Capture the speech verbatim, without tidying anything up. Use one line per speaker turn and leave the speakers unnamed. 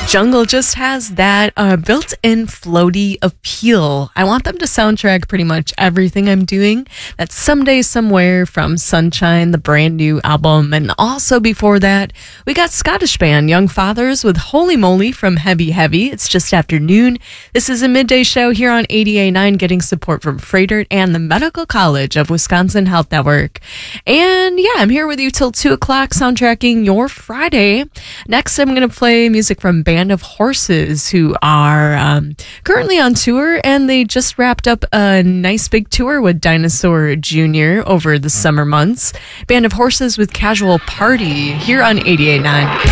Jungle just has that uh, built-in floaty appeal. I want them to soundtrack pretty much everything I'm doing. That's Someday Somewhere from Sunshine, the brand new album. And also before that, we got Scottish band Young Fathers with Holy Moly from Heavy Heavy. It's just after noon. This is a midday show here on eighty-eight point nine, getting support from Freighter and the Medical College of Wisconsin Health Network. And yeah, I'm here with you till two o'clock, soundtracking your Friday. Next, I'm going to play music from Band of Horses, who are um, currently on tour, and they just wrapped up a nice big tour with Dinosaur Junior over the summer months. Band of Horses with Casual Party here on eighty-eight point nine.